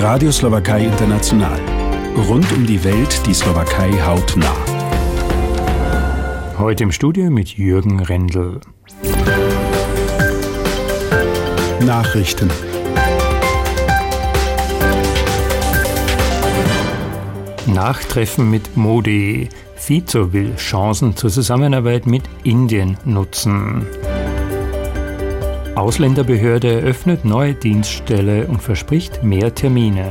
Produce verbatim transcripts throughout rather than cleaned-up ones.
Radio Slowakei International. Rund um die Welt die Slowakei hautnah. Heute im Studio mit Jürgen Rendel. Nachrichten. Nachtreffen mit Modi. Fico will Chancen zur Zusammenarbeit mit Indien nutzen. Ausländerbehörde eröffnet neue Dienststelle und verspricht mehr Termine.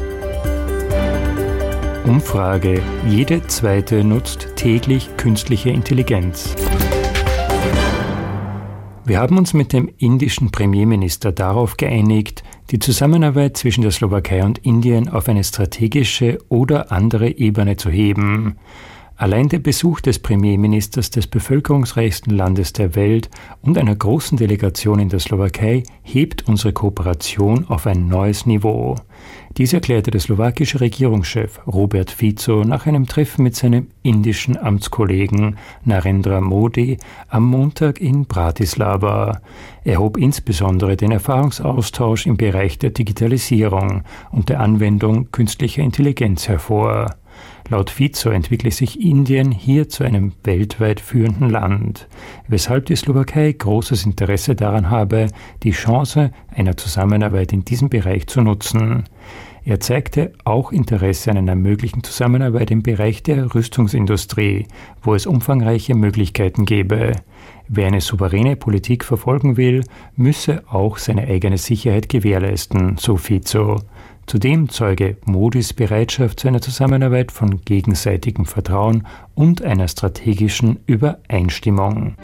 Umfrage: Jede zweite nutzt täglich künstliche Intelligenz. Wir haben uns mit dem indischen Premierminister darauf geeinigt, die Zusammenarbeit zwischen der Slowakei und Indien auf eine strategische oder andere Ebene zu heben. Allein der Besuch des Premierministers des bevölkerungsreichsten Landes der Welt und einer großen Delegation in der Slowakei hebt unsere Kooperation auf ein neues Niveau. Dies erklärte der slowakische Regierungschef Robert Fico nach einem Treffen mit seinem indischen Amtskollegen Narendra Modi am Montag in Bratislava. Er hob insbesondere den Erfahrungsaustausch im Bereich der Digitalisierung und der Anwendung künstlicher Intelligenz hervor. Laut Fico entwickle sich Indien hier zu einem weltweit führenden Land, weshalb die Slowakei großes Interesse daran habe, die Chance einer Zusammenarbeit in diesem Bereich zu nutzen. Er zeigte auch Interesse an einer möglichen Zusammenarbeit im Bereich der Rüstungsindustrie, wo es umfangreiche Möglichkeiten gäbe. Wer eine souveräne Politik verfolgen will, müsse auch seine eigene Sicherheit gewährleisten, so Fico. Zudem zeuge Modis Bereitschaft zu einer Zusammenarbeit von gegenseitigem Vertrauen und einer strategischen Übereinstimmung.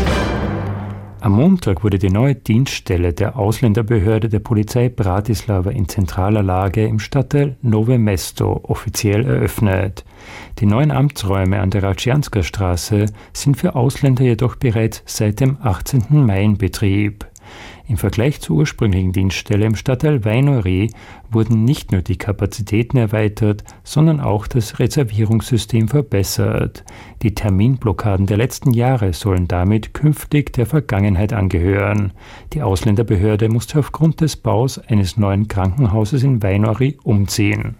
Am Montag wurde die neue Dienststelle der Ausländerbehörde der Polizei Bratislava in zentraler Lage im Stadtteil Nové Mesto offiziell eröffnet. Die neuen Amtsräume an der Račianska Straße sind für Ausländer jedoch bereits seit dem achtzehnten Mai in Betrieb. Im Vergleich zur ursprünglichen Dienststelle im Stadtteil Vajnorí wurden nicht nur die Kapazitäten erweitert, sondern auch das Reservierungssystem verbessert. Die Terminblockaden der letzten Jahre sollen damit künftig der Vergangenheit angehören. Die Ausländerbehörde musste aufgrund des Baus eines neuen Krankenhauses in Vajnorí umziehen.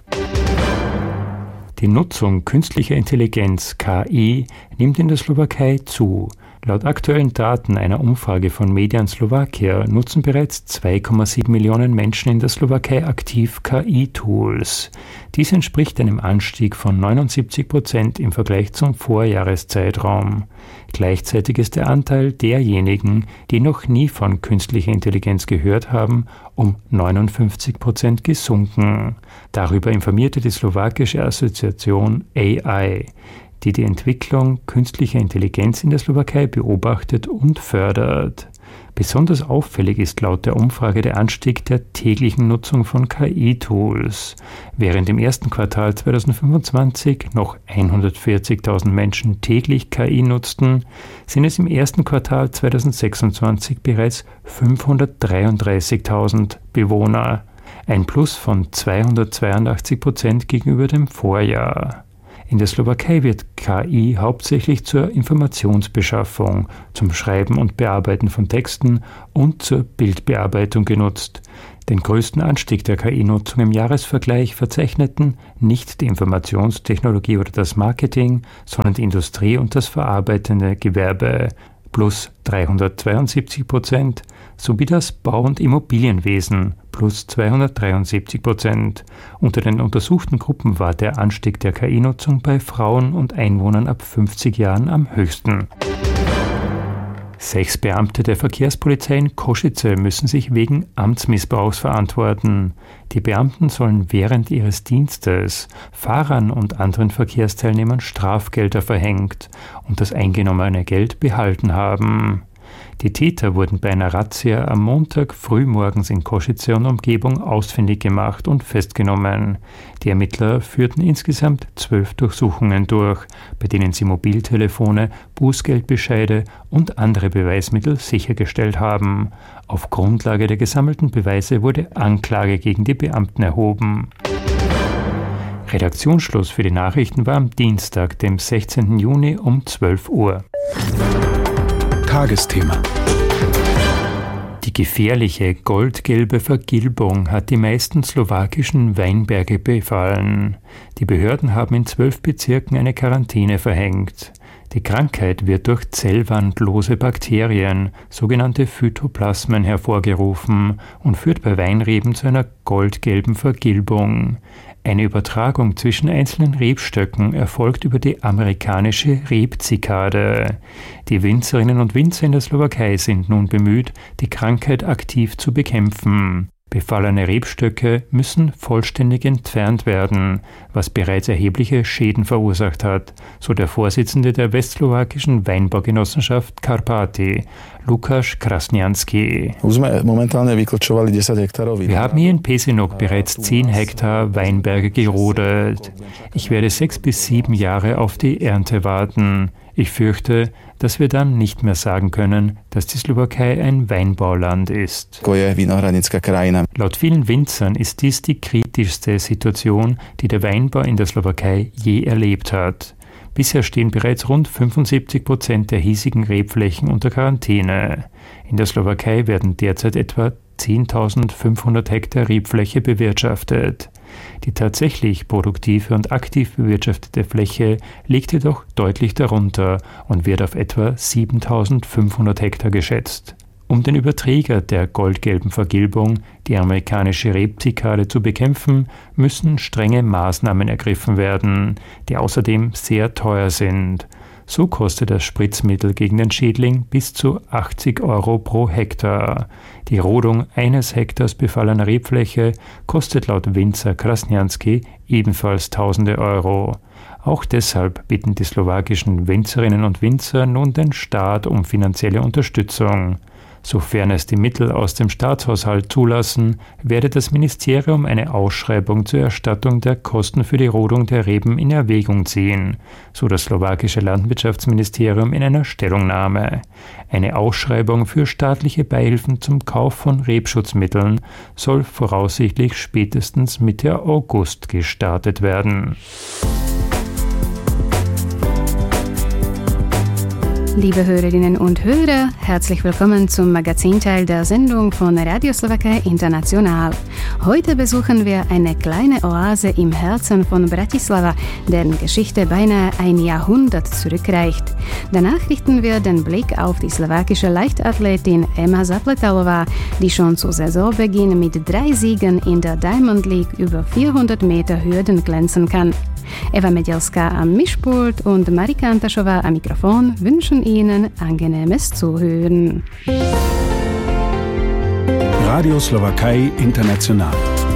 Die Nutzung künstlicher Intelligenz K I nimmt in der Slowakei zu. Laut aktuellen Daten einer Umfrage von Median Slovakia nutzen bereits zwei Komma sieben Millionen Menschen in der Slowakei aktiv K I-Tools. Dies entspricht einem Anstieg von neunundsiebzig Prozent im Vergleich zum Vorjahreszeitraum. Gleichzeitig ist der Anteil derjenigen, die noch nie von künstlicher Intelligenz gehört haben, um neunundfünfzig Prozent gesunken. Darüber informierte die slowakische Assoziation A I, die die Entwicklung künstlicher Intelligenz in der Slowakei beobachtet und fördert. Besonders auffällig ist laut der Umfrage der Anstieg der täglichen Nutzung von K I-Tools. Während im ersten Quartal zweitausendfünfundzwanzig noch hundertvierzigtausend Menschen täglich K I nutzten, sind es im ersten Quartal zweitausendsechsundzwanzig bereits fünfhundertdreiunddreißigtausend Bewohner, ein Plus von zweihundertzweiundachtzig Prozent gegenüber dem Vorjahr. In der Slowakei wird K I hauptsächlich zur Informationsbeschaffung, zum Schreiben und Bearbeiten von Texten und zur Bildbearbeitung genutzt. Den größten Anstieg der K I-Nutzung im Jahresvergleich verzeichneten nicht die Informationstechnologie oder das Marketing, sondern die Industrie und das verarbeitende Gewerbe, plus dreihundertzweiundsiebzig Prozent, sowie das Bau- und Immobilienwesen, plus zweihundertdreiundsiebzig Prozent. Unter den untersuchten Gruppen war der Anstieg der K I-Nutzung bei Frauen und Einwohnern ab fünfzig Jahren am höchsten. Sechs Beamte der Verkehrspolizei in Košice müssen sich wegen Amtsmissbrauchs verantworten. Die Beamten sollen während ihres Dienstes Fahrern und anderen Verkehrsteilnehmern Strafgelder verhängt und das eingenommene Geld behalten haben. Die Täter wurden bei einer Razzia am Montag frühmorgens in Košice und Umgebung ausfindig gemacht und festgenommen. Die Ermittler führten insgesamt zwölf Durchsuchungen durch, bei denen sie Mobiltelefone, Bußgeldbescheide und andere Beweismittel sichergestellt haben. Auf Grundlage der gesammelten Beweise wurde Anklage gegen die Beamten erhoben. Redaktionsschluss für die Nachrichten war am Dienstag, dem sechzehnten Juni um zwölf Uhr. Tagesthema. Die gefährliche goldgelbe Vergilbung hat die meisten slowakischen Weinberge befallen. Die Behörden haben in zwölf Bezirken eine Quarantäne verhängt. Die Krankheit wird durch zellwandlose Bakterien, sogenannte Phytoplasmen, hervorgerufen und führt bei Weinreben zu einer goldgelben Vergilbung. Eine Übertragung zwischen einzelnen Rebstöcken erfolgt über die amerikanische Rebzikade. Die Winzerinnen und Winzer in der Slowakei sind nun bemüht, die Krankheit aktiv zu bekämpfen. Befallene Rebstöcke müssen vollständig entfernt werden, was bereits erhebliche Schäden verursacht hat, so der Vorsitzende der westslowakischen Weinbaugenossenschaft Karpaty, Lukáš Krasnianský. Wir haben hier in Pezinok bereits zehn Hektar Weinberge gerodet. Ich werde sechs bis sieben Jahre auf die Ernte warten. Ich fürchte, dass wir dann nicht mehr sagen können, dass die Slowakei ein Weinbauland ist. Laut vielen Winzern ist dies die kritischste Situation, die der Weinbau in der Slowakei je erlebt hat. Bisher stehen bereits rund fünfundsiebzig Prozent der hiesigen Rebflächen unter Quarantäne. In der Slowakei werden derzeit etwa zehntausendfünfhundert Hektar Rebfläche bewirtschaftet. Die tatsächlich produktive und aktiv bewirtschaftete Fläche liegt jedoch deutlich darunter und wird auf etwa siebentausendfünfhundert Hektar geschätzt. Um den Überträger der goldgelben Vergilbung, die amerikanische Rebzikade, zu bekämpfen, müssen strenge Maßnahmen ergriffen werden, die außerdem sehr teuer sind. So kostet das Spritzmittel gegen den Schädling bis zu achtzig Euro pro Hektar. Die Rodung eines Hektars befallener Rebfläche kostet laut Winzer Krasnianský ebenfalls tausende Euro. Auch deshalb bitten die slowakischen Winzerinnen und Winzer nun den Staat um finanzielle Unterstützung. Sofern es die Mittel aus dem Staatshaushalt zulassen, werde das Ministerium eine Ausschreibung zur Erstattung der Kosten für die Rodung der Reben in Erwägung ziehen, so das slowakische Landwirtschaftsministerium in einer Stellungnahme. Eine Ausschreibung für staatliche Beihilfen zum Kauf von Rebschutzmitteln soll voraussichtlich spätestens Mitte August gestartet werden. Liebe Hörerinnen und Hörer, herzlich willkommen zum Magazinteil der Sendung von Radio Slowakei International. Heute besuchen wir eine kleine Oase im Herzen von Bratislava, deren Geschichte beinahe ein Jahrhundert zurückreicht. Danach richten wir den Blick auf die slowakische Leichtathletin Ema Zapletalová, die schon zu Saisonbeginn mit drei Siegen in der Diamond League über vierhundert Meter Hürden glänzen kann. Eva Medielska am Mischpult und Marika Antaschova am Mikrofon wünschen Ihnen angenehmes Zuhören. Radio Slowakei International.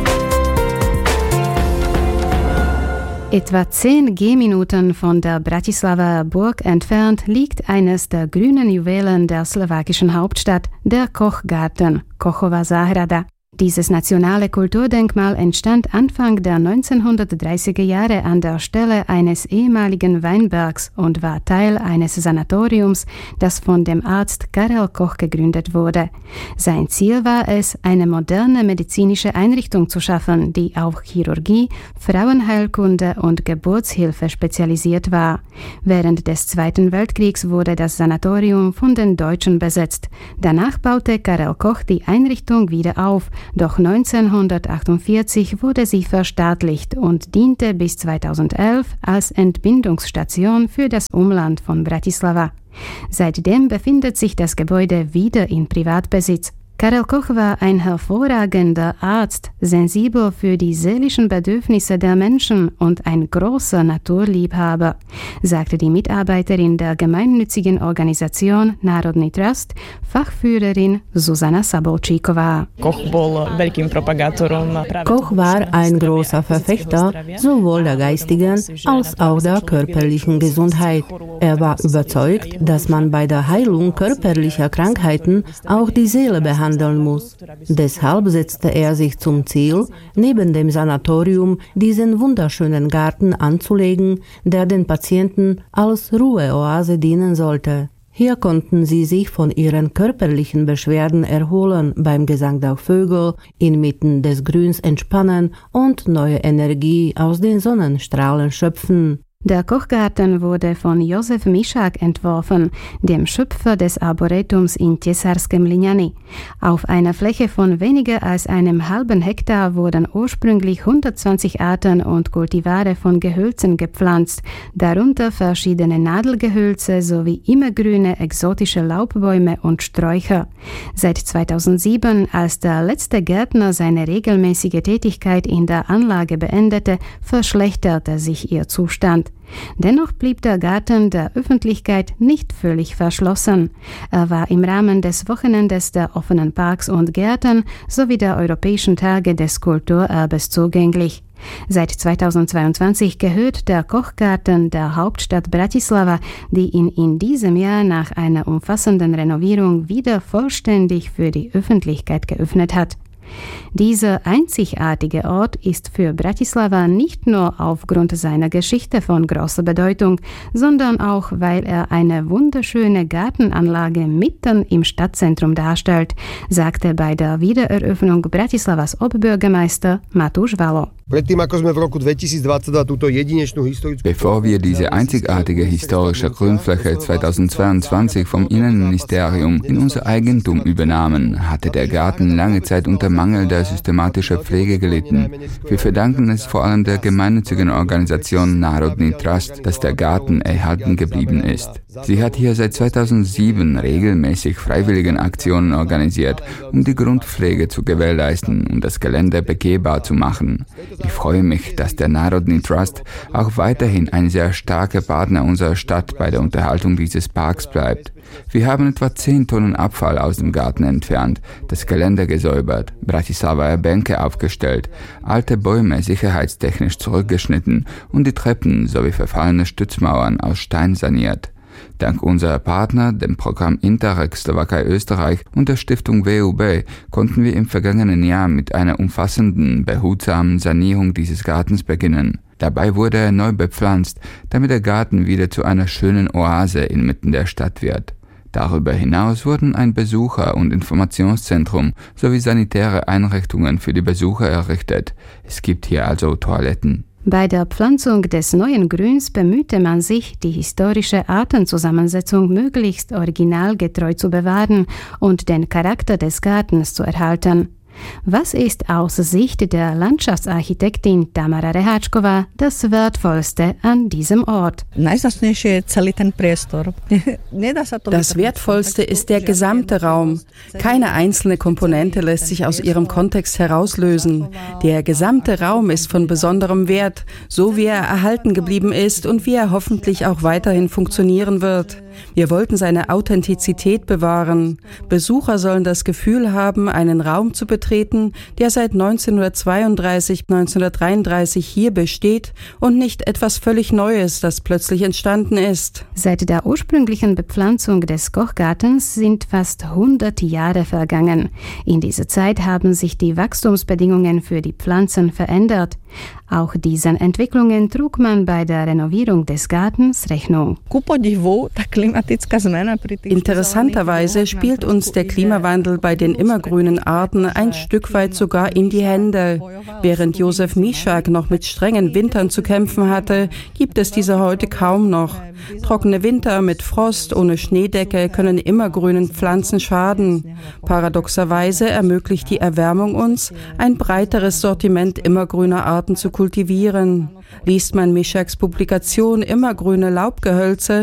Etwa zehn Gehminuten von der Bratislava Burg entfernt liegt eines der grünen Juwelen der slowakischen Hauptstadt, der Kochgarten, Kochova Zahrada. Dieses nationale Kulturdenkmal entstand Anfang der neunzehnhundertdreißiger Jahre an der Stelle eines ehemaligen Weinbergs und war Teil eines Sanatoriums, das von dem Arzt Karel Koch gegründet wurde. Sein Ziel war es, eine moderne medizinische Einrichtung zu schaffen, die auf Chirurgie, Frauenheilkunde und Geburtshilfe spezialisiert war. Während des Zweiten Weltkriegs wurde das Sanatorium von den Deutschen besetzt. Danach baute Karel Koch die Einrichtung wieder auf, doch neunzehnhundertachtundvierzig wurde sie verstaatlicht und diente bis zweitausendelf als Entbindungsstation für das Umland von Bratislava. Seitdem befindet sich das Gebäude wieder in Privatbesitz. Karel Koch war ein hervorragender Arzt, sensibel für die seelischen Bedürfnisse der Menschen und ein großer Naturliebhaber, sagte die Mitarbeiterin der gemeinnützigen Organisation Národný Trust, Fachführerin Zuzana Sabolčíková. Koch war ein großer Verfechter sowohl der geistigen als auch der körperlichen Gesundheit. Er war überzeugt, dass man bei der Heilung körperlicher Krankheiten auch die Seele behandeln muss. Deshalb setzte er sich zum Ziel, neben dem Sanatorium diesen wunderschönen Garten anzulegen, der den Patienten als Ruheoase dienen sollte. Hier konnten sie sich von ihren körperlichen Beschwerden erholen, beim Gesang der Vögel, inmitten des Grüns entspannen und neue Energie aus den Sonnenstrahlen schöpfen. Der Kochgarten wurde von Josef Mišák entworfen, dem Schöpfer des Arboretums in Ciesarskem Liňany. Auf einer Fläche von weniger als einem halben Hektar wurden ursprünglich hundertzwanzig Arten und Kultivare von Gehölzen gepflanzt, darunter verschiedene Nadelgehölze sowie immergrüne exotische Laubbäume und Sträucher. Seit zweitausendsieben, als der letzte Gärtner seine regelmäßige Tätigkeit in der Anlage beendete, verschlechterte sich ihr Zustand. Dennoch blieb der Garten der Öffentlichkeit nicht völlig verschlossen. Er war im Rahmen des Wochenendes der offenen Parks und Gärten sowie der Europäischen Tage des Kulturerbes zugänglich. Seit zweitausendzweiundzwanzig gehört der Kochgarten der Hauptstadt Bratislava, die ihn in diesem Jahr nach einer umfassenden Renovierung wieder vollständig für die Öffentlichkeit geöffnet hat. Dieser einzigartige Ort ist für Bratislava nicht nur aufgrund seiner Geschichte von großer Bedeutung, sondern auch, weil er eine wunderschöne Gartenanlage mitten im Stadtzentrum darstellt, sagte bei der Wiedereröffnung Bratislavas Oberbürgermeister Matúš Valo. Bevor wir diese einzigartige historische Grünfläche zweitausendzweiundzwanzig vom Innenministerium in unser Eigentum übernahmen, hatte der Garten lange Zeit unter mangelnder systematischer Pflege gelitten. Wir verdanken es vor allem der gemeinnützigen Organisation Národný Trust, dass der Garten erhalten geblieben ist. Sie hat hier seit zweitausendsieben regelmäßig Freiwilligenaktionen organisiert, um die Grundpflege zu gewährleisten und das Gelände begehbar zu machen. Ich freue mich, dass der Národný Trust auch weiterhin ein sehr starker Partner unserer Stadt bei der Unterhaltung dieses Parks bleibt. Wir haben etwa zehn Tonnen Abfall aus dem Garten entfernt, das Gelände gesäubert, Bratislavaer Bänke aufgestellt, alte Bäume sicherheitstechnisch zurückgeschnitten und die Treppen sowie verfallene Stützmauern aus Stein saniert. Dank unserer Partner, dem Programm Interreg Slowakei Österreich und der Stiftung W U B, konnten wir im vergangenen Jahr mit einer umfassenden, behutsamen Sanierung dieses Gartens beginnen. Dabei wurde er neu bepflanzt, damit der Garten wieder zu einer schönen Oase inmitten der Stadt wird. Darüber hinaus wurden ein Besucher- und Informationszentrum sowie sanitäre Einrichtungen für die Besucher errichtet. Es gibt hier also Toiletten. Bei der Pflanzung des neuen Grüns bemühte man sich, die historische Artenzusammensetzung möglichst originalgetreu zu bewahren und den Charakter des Gartens zu erhalten. Was ist aus Sicht der Landschaftsarchitektin Tamara Reháčková das Wertvollste an diesem Ort? Das Wertvollste ist der gesamte Raum. Keine einzelne Komponente lässt sich aus ihrem Kontext herauslösen. Der gesamte Raum ist von besonderem Wert, so wie er erhalten geblieben ist und wie er hoffentlich auch weiterhin funktionieren wird. Wir wollten seine Authentizität bewahren. Besucher sollen das Gefühl haben, einen Raum zu betreten, der seit neunzehnhundertzweiunddreißig, neunzehnhundertdreiunddreißig hier besteht und nicht etwas völlig Neues, das plötzlich entstanden ist. Seit der ursprünglichen Bepflanzung des Kochgartens sind fast hundert Jahre vergangen. In dieser Zeit haben sich die Wachstumsbedingungen für die Pflanzen verändert. Auch diesen Entwicklungen trug man bei der Renovierung des Gartens Rechnung. Interessanterweise spielt uns der Klimawandel bei den immergrünen Arten ein Stück weit sogar in die Hände. Während Josef Mišák noch mit strengen Wintern zu kämpfen hatte, gibt es diese heute kaum noch. Trockene Winter mit Frost ohne Schneedecke können immergrünen Pflanzen schaden. Paradoxerweise ermöglicht die Erwärmung uns, ein breiteres Sortiment immergrüner Arten zu kultivieren. Liest man Mišáks Publikation Immergrüne Laubgehölze,